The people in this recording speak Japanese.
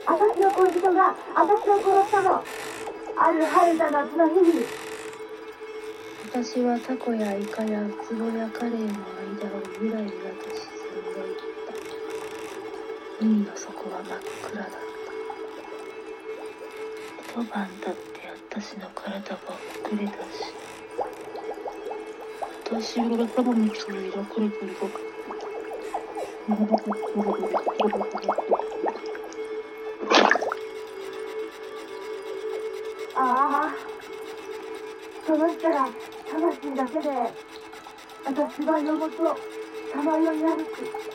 私の恋人が私を殺したの。ある晴れた夏の日に。 私はタコやイカやウツボやカレイの間をゆらゆらと沈んでいった。海の底は真っ暗だった。一晩経って私の体がほぐれ出し、私はタコの釣りがくるくる動く。 ああ、その人が魂だけで私は夜ごとさまよい歩く。